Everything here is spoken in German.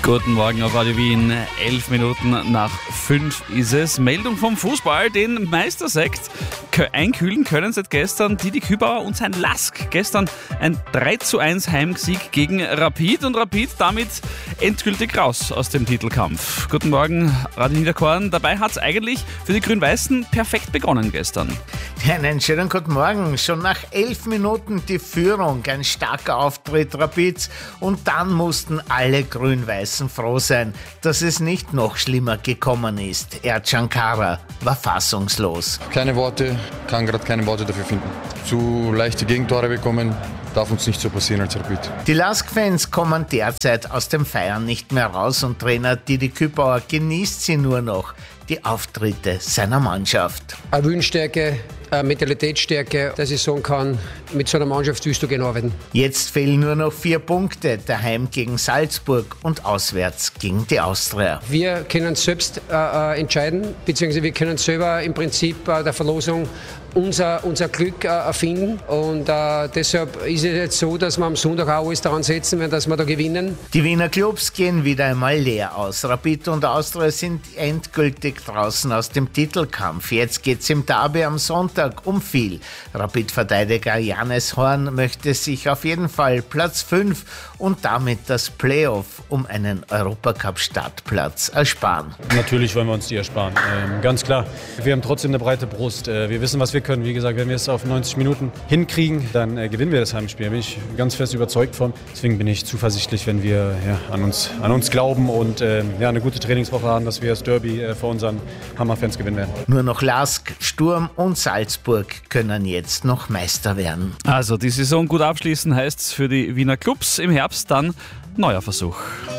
Guten Morgen auf Radio Wien, 11 Minuten nach 5 ist es. Meldung vom Fußball, den Meistersekt einkühlen können seit gestern Didi Kübauer und sein Lask. Gestern ein 3:1 Heimsieg gegen Rapid und Rapid damit endgültig raus aus dem Titelkampf. Guten Morgen, Radio Niederkorn. Dabei hat es eigentlich für die Grün-Weißen perfekt begonnen gestern. Ja, einen schönen guten Morgen. Schon nach 11 Minuten die Führung, ein starker Auftritt Rapids und dann mussten alle Grün-Weißen froh sein, dass es nicht noch schlimmer gekommen ist. Erdschan Kara war fassungslos. Keine Worte, kann gerade keine Worte dafür finden. Zu leichte Gegentore bekommen, darf uns nicht so passieren als Rapid. Die Lask-Fans kommen derzeit aus dem Feiern nicht mehr raus und Trainer Didi Kübauer genießt sie nur noch, die Auftritte seiner Mannschaft. Eine Willensstärke, eine Mentalitätsstärke, dass ich sagen kann, mit so einer Mannschaft willst du gerne arbeiten. Jetzt fehlen nur noch 4 Punkte, daheim gegen Salzburg und auswärts gegen die Austria. Wir können selbst entscheiden, beziehungsweise wir können selber im Prinzip der Verlosung unser Glück erfinden und deshalb ist es jetzt so, dass wir am Sonntag auch alles daran setzen werden, dass wir da gewinnen. Die Wiener Clubs gehen wieder einmal leer aus. Rapid und Austria sind endgültig draußen aus dem Titelkampf. Jetzt geht's im Derby am Sonntag um viel. Rapid-Verteidiger Janis Horn möchte sich auf jeden Fall Platz 5 und damit das Playoff um einen Europacup-Startplatz ersparen. Natürlich wollen wir uns die ersparen, ganz klar. Wir haben trotzdem eine breite Brust. Wir wissen, was wir können. Wie gesagt, wenn wir es auf 90 Minuten hinkriegen, dann gewinnen wir das Heimspiel. Da bin ich ganz fest überzeugt von. Deswegen bin ich zuversichtlich, wenn wir an uns glauben und eine gute Trainingswoche haben, dass wir das Derby vor unseren Hammer-Fans gewinnen werden. Nur noch Lask, Sturm und Salzburg können jetzt noch Meister werden. Also die Saison gut abschließen heißt es für die Wiener Clubs. Im Herbst dann neuer Versuch.